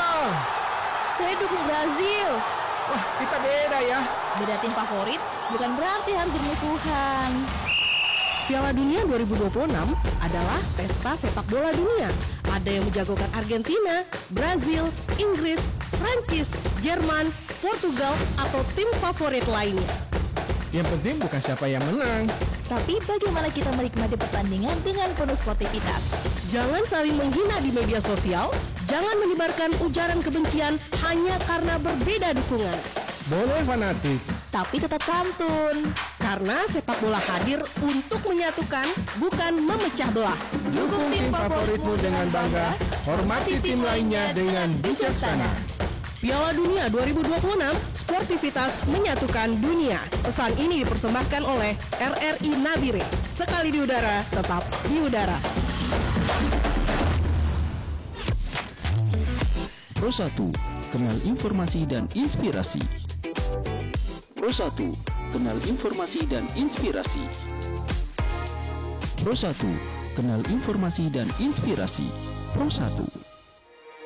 Portugal. Saya dukung Brazil. Wah, kita beda ya. Beda tim favorit bukan berarti harus bermusuhan. Piala Dunia 2026 adalah pesta sepak bola dunia. Ada yang menjagokan Argentina, Brazil, Inggris, Prancis, Jerman, Portugal, atau tim favorit lainnya. Yang penting bukan siapa yang menang, tapi bagaimana kita menikmati pertandingan dengan penuh sportivitas. Jangan saling menghina di media sosial, jangan menyebarkan ujaran kebencian hanya karena berbeda dukungan. boleh fanatik, Tapi tetap santun. Karena sepak bola hadir untuk menyatukan, bukan memecah belah. dukung tim favoritmu dengan bangga, hormati tim lainnya dengan bijaksana. Piala Dunia 2026, sportivitas menyatukan dunia. Pesan ini dipersembahkan oleh RRI Nabire. Sekali di udara, tetap di udara. Pro 1, kenal informasi dan inspirasi. Pro 1, kenal informasi dan inspirasi. Pro 1, kenal informasi dan inspirasi. Pro 1.